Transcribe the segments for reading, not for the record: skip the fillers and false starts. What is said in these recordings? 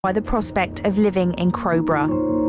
by the prospect of living in Crowborough.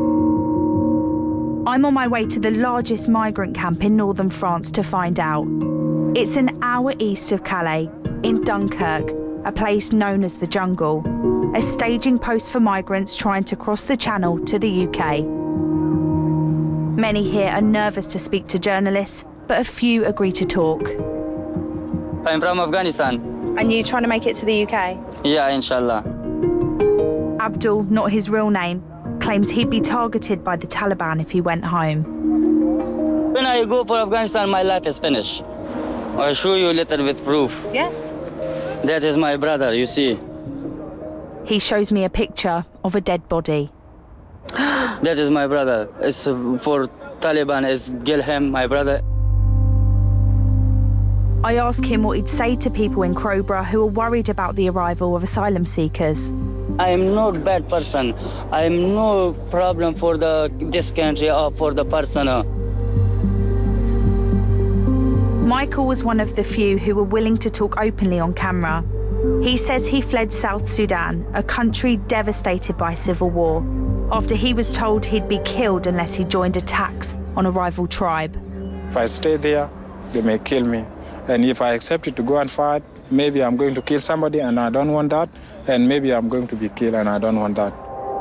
I'm on my way to the largest migrant camp in northern France to find out. It's an hour east of Calais, in Dunkirk, a place known as the Jungle, a staging post for migrants trying to cross the Channel to the UK. Many here are nervous to speak to journalists, but a few agree to talk. I'm from Afghanistan. And you trying to make it to the UK? Yeah, inshallah. Abdul, not his real name, claims he'd be targeted by the Taliban if he went home. When I go for Afghanistan, my life is finished. I'll show you later with proof. Yeah. That is my brother, you see. He shows me a picture of a dead body. That is my brother. It's for Taliban, it's kill him, my brother. I ask him what he'd say to people in Crowborough who are worried about the arrival of asylum seekers. I am not bad person. I am no problem for this country or for the person. Michael was one of the few who were willing to talk openly on camera. He says he fled South Sudan, a country devastated by civil war, after he was told he'd be killed unless he joined attacks on a rival tribe. If I stay there, they may kill me. And if I accept to go and fight, maybe I'm going to kill somebody and I don't want that. And maybe I'm going to be killed and I don't want that.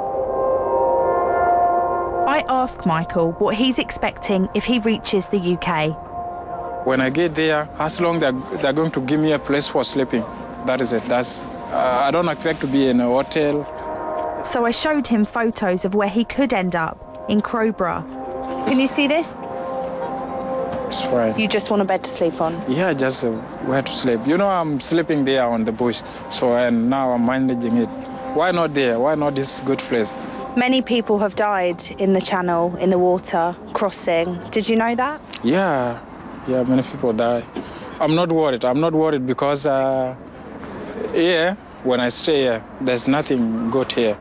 I ask Michael what he's expecting if he reaches the UK. When I get there, as long they're going to give me a place for sleeping, that is it. I don't expect to be in a hotel. So I showed him photos of where he could end up, in Crowborough. Can you see this? It's fine. You just want a bed to sleep on? Yeah, just where to sleep. You know, I'm sleeping there on the bush, and now I'm managing it. Why not there? Why not this good place? Many people have died in the Channel, in the water, crossing. Did you know that? Yeah, many people die. I'm not worried. I'm not worried because here, when I stay here, there's nothing good here.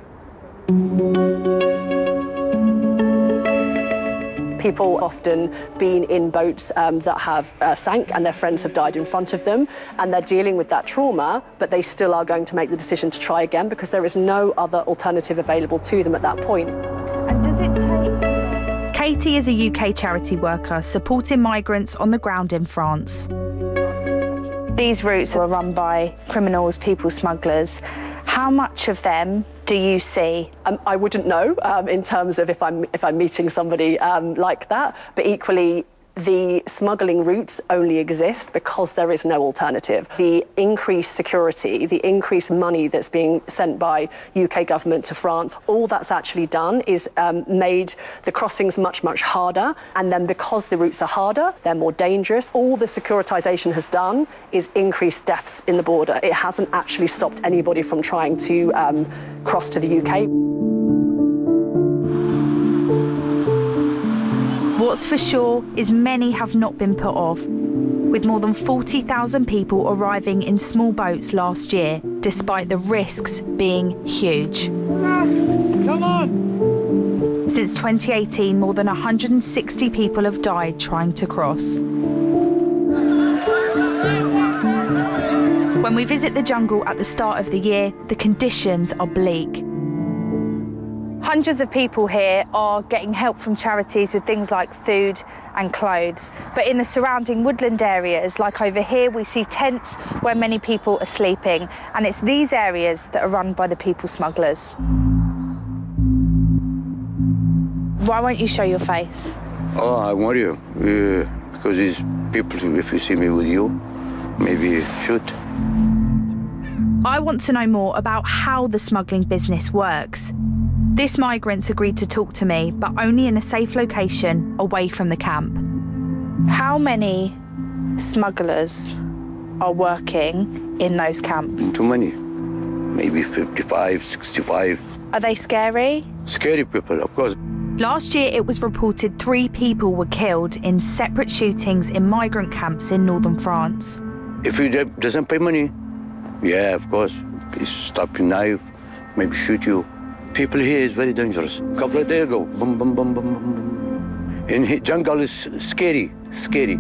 People often been in boats that have sank and their friends have died in front of them, and they're dealing with that trauma, but they still are going to make the decision to try again because there is no other alternative available to them at that point. And does it take... Katie is a UK charity worker supporting migrants on the ground in France. These routes are run by criminals, people smugglers. How much of them do you see? I wouldn't know in terms of if I'm meeting somebody like that, but equally the smuggling routes only exist because there is no alternative. The increased security, the increased money that's being sent by UK government to France, all that's actually done is made the crossings much, much harder. And then because the routes are harder, they're more dangerous. All the securitization has done is increase deaths in the border. It hasn't actually stopped anybody from trying to cross to the UK. What's for sure is many have not been put off, with more than 40,000 people arriving in small boats last year, despite the risks being huge. Come on! Since 2018, more than 160 people have died trying to cross. When we visit the jungle at the start of the year, the conditions are bleak. Hundreds of people here are getting help from charities with things like food and clothes. But in the surrounding woodland areas, like over here, we see tents where many people are sleeping. And it's these areas that are run by the people smugglers. Why won't you show your face? Oh, I want you. Because these people, if you see me with you, maybe shoot. I want to know more about how the smuggling business works. This migrant's agreed to talk to me, but only in a safe location away from the camp. How many smugglers are working in those camps? Too many. Maybe 55, 65. Are they scary? Scary people, of course. Last year, it was reported 3 people were killed in separate shootings in migrant camps in northern France. If he doesn't pay money, yeah, of course. He stop your knife, maybe shoot you. People here is very dangerous. A couple of days ago, boom, boom, boom, boom, boom. In the jungle is scary, scary.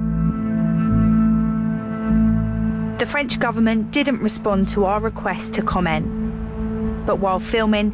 The French government didn't respond to our request to comment. But while filming,